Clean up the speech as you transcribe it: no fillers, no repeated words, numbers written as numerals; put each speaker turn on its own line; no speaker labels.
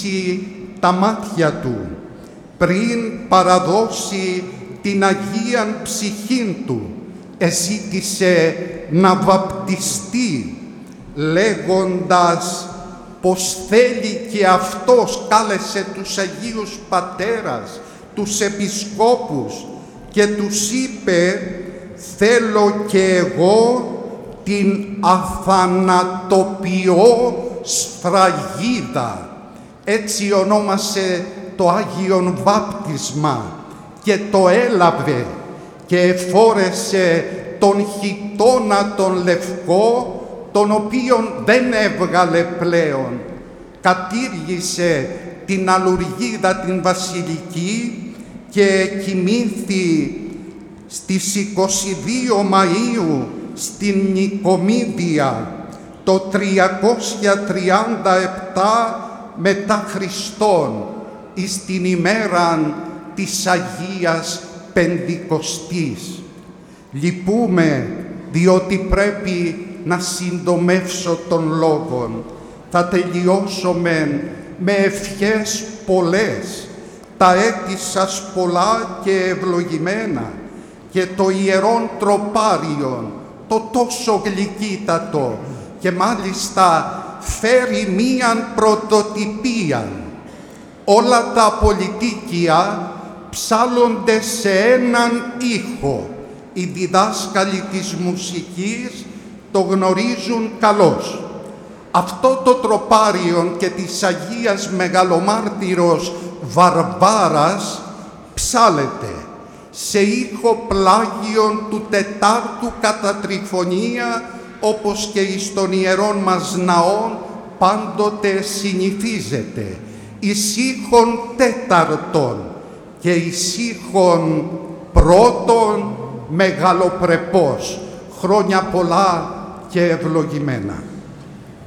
κλείσει τα μάτια του, πριν παραδώσει την Αγίαν ψυχήν του, εζήτησε να βαπτιστεί, λέγοντας πως θέλει και αυτός, κάλεσε τους Αγίους Πατέρας, τους Επισκόπους και τους είπε «Θέλω και εγώ την αθανατοποιώ σφραγίδα». Έτσι ονόμασε το Άγιον Βάπτισμα και το έλαβε και εφόρεσε τον χιτώνα τον λευκό, τον οποίον δεν έβγαλε πλέον. Κατήργησε την αλουργίδα την βασιλική και κοιμήθη στις 22 Μαΐου στην Νικομίδια το 337 μετά Χριστόν, εις την ημέραν της Αγίας Πεντηκοστής. Λυπούμε, διότι πρέπει να συντομεύσω των λόγων. Θα τελειώσω με ευχές πολλές, τα έτη σας πολλά και ευλογημένα, και το Ιερόν Τροπάριον, το τόσο γλυκύτατο, και μάλιστα φέρει μίαν πρωτοτυπία. Όλα τα απολυτίκια ψάλλονται σε έναν ήχο. Οι διδάσκαλοι της μουσικής το γνωρίζουν καλώς. Αυτό το τροπάριον και της Αγίας Μεγαλομάρτυρος Βαρβάρας ψάλλεται σε ήχο πλάγιον του Τετάρτου κατά Τριφωνία, όπως και εις των ιερών μας ναών πάντοτε συνηθίζεται, εις ήχον τέταρτον και εις ήχον πρώτον μεγαλοπρεπώς. Χρόνια πολλά και ευλογημένα.